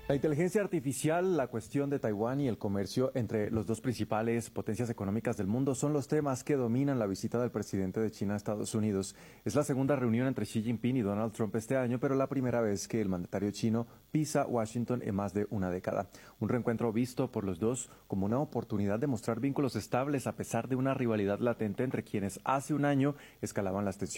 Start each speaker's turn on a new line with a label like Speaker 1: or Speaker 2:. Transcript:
Speaker 1: La inteligencia artificial, la cuestión de Taiwán y el comercio entre los dos principales potencias económicas del mundo son los temas que dominan la visita del presidente de China a Estados Unidos. Es la segunda reunión entre Xi Jinping y Donald Trump este año, pero la primera vez que el mandatario chino pisa Washington en más de una década. Un reencuentro visto por los dos como una oportunidad de mostrar vínculos estables a pesar de una rivalidad latente entre quienes hace un año escalaban las tensiones.